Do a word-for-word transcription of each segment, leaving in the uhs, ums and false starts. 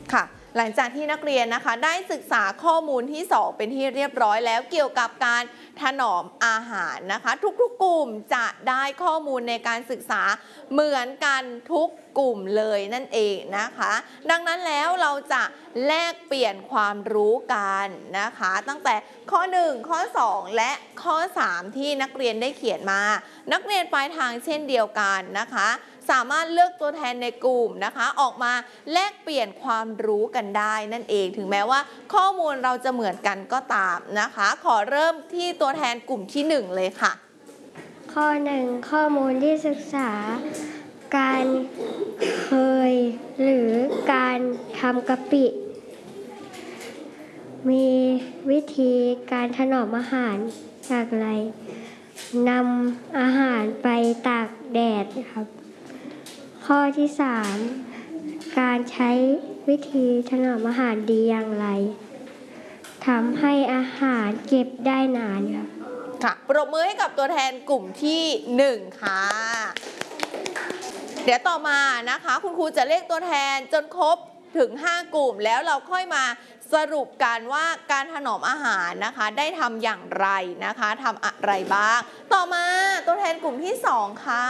ค่ะหลังจากที่นักเรียนนะคะได้ศึกษาข้อมูลที่สองเป็นที่เรียบร้อยแล้วเกี่ยวกับการถนอมอาหารนะคะทุกๆกลุ่มจะได้ข้อมูลในการศึกษาเหมือนกันทุกกลุ่มเลยนั่นเองนะคะดังนั้นแล้วเราจะแลกเปลี่ยนความรู้กันนะคะตั้งแต่ข้อหนึ่งข้อสองและข้อสามที่นักเรียนได้เขียนมานักเรียนปลายทางเช่นเดียวกันนะคะสามารถเลือกตัวแทนในกลุ่มนะคะออกมาแลกเปลี่ยนความรู้กันได้นั่นเองถึงแม้ว่าข้อมูลเราจะเหมือนกันก็ตามนะคะขอเริ่มที่ตัวแทนกลุ่มที่หนึ่งเลยค่ะข้อหนึ่งข้อมูลที่ศึกษาการเคยหรือการทำกะปิมีวิธีการถนอมอาหารอย่างไรนำอาหารไปตากแดดครับข้อที่สามการใช้วิธีถนอมอาหารดีอย่างไรทำให้อาหารเก็บได้นานครับค่ะปรบมือให้กับตัวแทนกลุ่มที่หนึ่งค่ะเดี๋ยวต่อมานะคะคุณครูจะเรียกตัวแทนจนครบถึงห้ากลุ่มแล้วเราค่อยมาสรุปกันว่าการถนอมอาหารนะคะได้ทำอย่างไรนะคะทำอะไรบ้างต่อมาตัวแทนกลุ่มที่สองค่ะ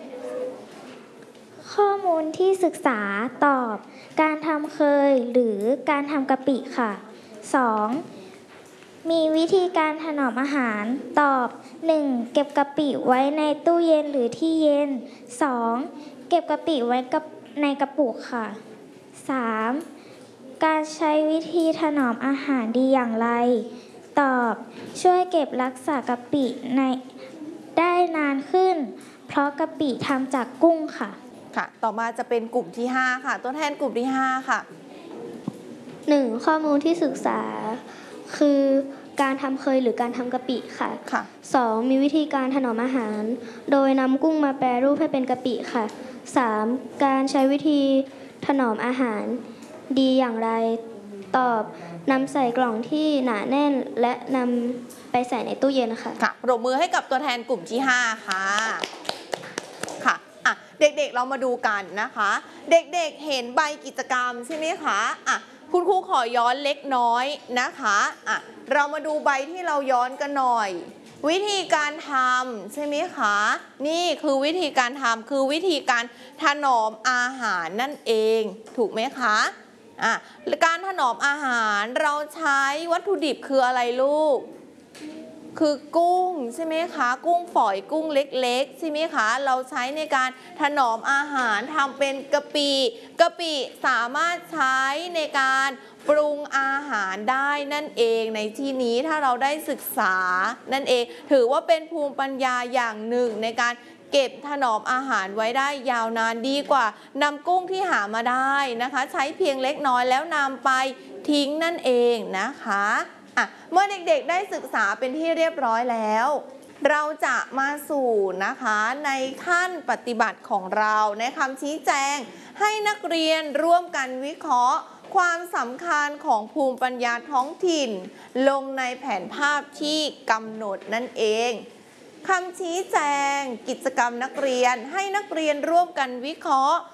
ข้อมูลที่ศึกษาตอบการทำเคยหรือการทำกะปิค่ะ สอง. มีวิธีการถนอมอาหารตอบ หนึ่ง. เก็บกะปิไว้ในตู้เย็นหรือที่เย็น สอง. เก็บกะปิไว้ในกระปุกค่ะ สาม. การใช้วิธีถนอมอาหารดีอย่างไรตอบช่วยเก็บรักษากะปิในได้นานขึ้นเพราะกะปิทำจากกุ้งค่ะค่ะต่อมาจะเป็นกลุ่มที่ห้าค่ะตัวแทนกลุ่มที่ห้าค่ะหนึ่ง. ข้อมูลที่ศึกษาคือการทำเคยหรือการทำกะปิค่ะค่ะสอง. มีวิธีการถนอมอาหารโดยนำกุ้งมาแปรรูปให้เป็นกะปิค่ะสาม. การใช้วิธีถนอมอาหารดีอย่างไรตอบนำใส่กล่องที่หนาแน่นและนำไปใส่ในตู้เย็นค่ะค่ะปรบมือให้กับตัวแทนกลุ่มที่ห้าค่ะค่ะอ่ะเด็กๆเรามาดูกันนะคะเด็กๆเห็นใบกิจกรรมใช่ไหมคะอ่ะคุณครูขอย้อนเล็กน้อยนะคะอ่ะเรามาดูใบที่เราย้อนกันหน่อยวิธีการทำใช่ไหมคะนี่คือวิธีการทำคือวิธีการถนอมอาหารนั่นเองถูกไหมคะอ่ะการถนอมอาหารเราใช้วัตถุดิบคืออะไรลูกคือกุ้งใช่ไหมคะกุ้งฝอยกุ้งเล็กๆใช่ไหมคะเราใช้ในการถนอมอาหารทำเป็นกะปิกะปิสามารถใช้ในการปรุงอาหารได้นั่นเองในที่นี้ถ้าเราได้ศึกษานั่นเองถือว่าเป็นภูมิปัญญาอย่างหนึ่งในการเก็บถนอมอาหารไว้ได้ยาวนานดีกว่านำกุ้งที่หามาได้นะคะใช้เพียงเล็กน้อยแล้วนำไปทิ้งนั่นเองนะคะอ่ะเมื่อเด็กๆได้ศึกษาเป็นที่เรียบร้อยแล้วเราจะมาสู่นะคะในขั้นปฏิบัติของเราในคำชี้แจงให้นักเรียนร่วมกันวิเคราะห์ความสำคัญของภูมิปัญญาท้องถิ่นลงในแผนภาพที่กำหนดนั่นเองคำชี้แจงกิจกรรมนักเรียนให้นักเรียนร่วมกันวิเคราะห์